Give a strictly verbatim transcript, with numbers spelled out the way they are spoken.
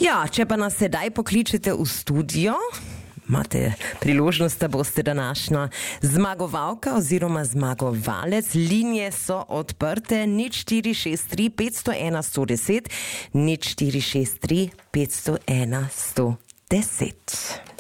Ja, če pa nas sedaj pokličete v studio, imate priložnost, da boste današnja zmagovalka oziroma zmagovalec. Linije so odprte, nič štiri šest tri pet sto ena sto deset, nič štiri šest tri pet sto ena sto deset.